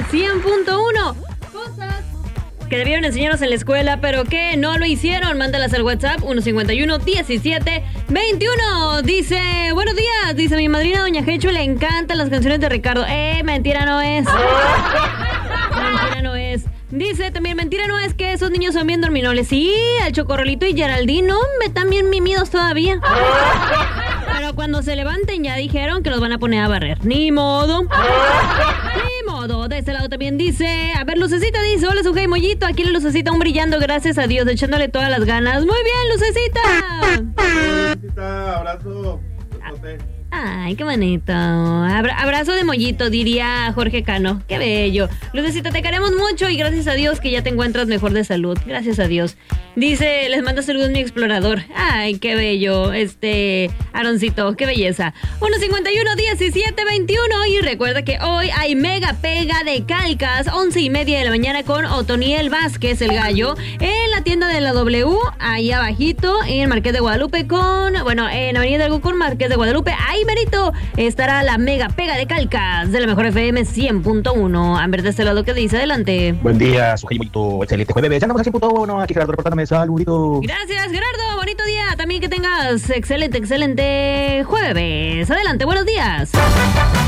100.1. Cosas que debieron enseñarnos en la escuela, pero que no lo hicieron. Mándalas al WhatsApp 151-17-21. Dice, buenos días, dice mi madrina Doña Jechu, le encantan las canciones de Ricardo. Mentira no es. Mentira no es. Dice también, mentira no es que esos niños son bien dorminoles. Sí, el Chocorrolito y Geraldine, hombre, están bien mimidos todavía. Pero cuando se levanten ya dijeron que los van a poner a barrer. Ni modo. Ni modo. De este lado también dice, a ver, Lucecita dice, hola, Sujei Mollito, aquí la Lucecita, un brillando, gracias a Dios, echándole todas las ganas. Muy bien, Lucecita. Lucecita, abrazo. Ay, qué bonito. Abrazo de mollito, diría Jorge Cano. Qué bello. Lucecita, te queremos mucho y gracias a Dios que ya te encuentras mejor de salud. Gracias a Dios. Dice, les manda saludos mi explorador. Ay, qué bello. Aaroncito, qué belleza. 151-17-21. Y recuerda que hoy hay mega pega de calcas. 11:30 de la mañana con Otoniel Vázquez, el gallo. En la tienda de la W, ahí abajito, en Marqués de Guadalupe en Avenida Algo con Marqués de Guadalupe. Ahí merito estará la mega pega de calcas de la mejor FM 100.1. Amber, de este lado, ¿qué dice? Adelante. Buen día, Sujei Mollito. Excelente jueves. Ya andamos a 100.1. Aquí Gerardo reportándome. Saludito. Gracias, Gerardo. Bonito día. También que tengas excelente jueves. Adelante, buenos días.